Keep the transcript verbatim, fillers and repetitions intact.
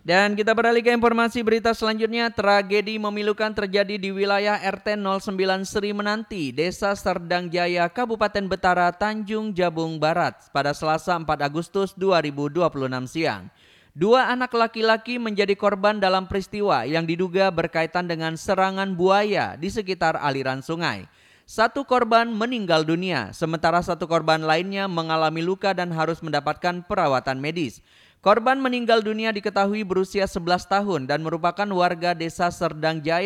Dan kita beralih ke informasi berita selanjutnya. Tragedi memilukan terjadi di wilayah R T nol sembilan Sri Menanti, Desa Serdang Jaya, Kabupaten Betara, Tanjung Jabung Barat pada Selasa empat Agustus dua ribu dua puluh enam siang. Dua anak laki-laki menjadi korban dalam peristiwa yang diduga berkaitan dengan serangan buaya di sekitar aliran sungai. Satu korban meninggal dunia, sementara satu korban lainnya mengalami luka dan harus mendapatkan perawatan medis. Korban meninggal dunia diketahui berusia sebelas tahun dan merupakan warga Desa Serdang Jaya